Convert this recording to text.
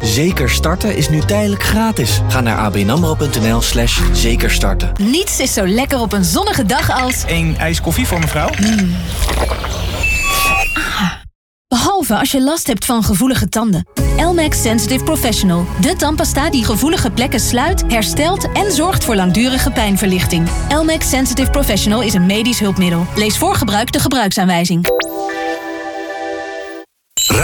Zeker starten is nu tijdelijk gratis. Ga naar abnamro.nl/zekerstarten. Niets is zo lekker op een zonnige dag als... Een ijs koffie voor mevrouw? Behalve als je last hebt van gevoelige tanden. Elmex Sensitive Professional. De tandpasta die gevoelige plekken sluit, herstelt en zorgt voor langdurige pijnverlichting. Elmex Sensitive Professional is een medisch hulpmiddel. Lees voor gebruik de gebruiksaanwijzing.